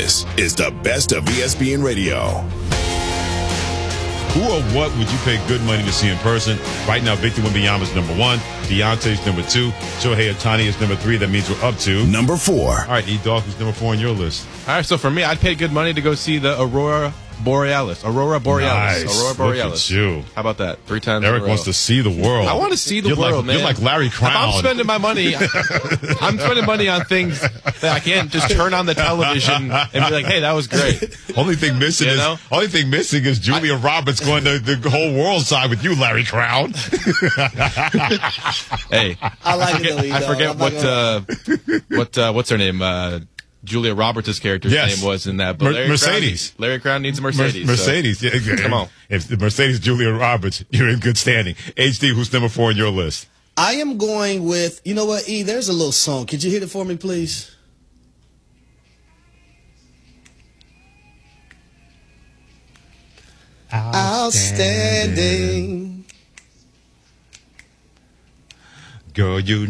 This is the best of ESPN Radio. Who or what would you pay good money to see in person? Right now, Victor Wembanyama is number 1. Deontay's number 2. Shohei Ohtani is number 3. That means we're up to number 4. All right, E-Dog, who's number 4 on your list? All right, so for me, I'd pay good money to go see the Aurora Borealis. Nice. Aurora Borealis. Look at you. How about that? 3 times Eric in a row. wants to see the world. I want to see the world, man. You're like Larry Crown. If I'm spending my money, I'm spending money on things that I can't just turn on the television and be like, hey, that was great. Only thing missing is Julia Roberts going to the whole world side with you, Larry Crown. Hey, I like it. I forget what's her name. Julia Roberts' character's name was in that. But Mercedes. Larry Crown needs a Mercedes. Mercedes. So. Yeah, come on. If the Mercedes Julia Roberts, you're in good standing. HD, who's number 4 on your list? I am going with, you know what, E, there's a little song. Could you hit it for me, please? Outstanding. Girl, you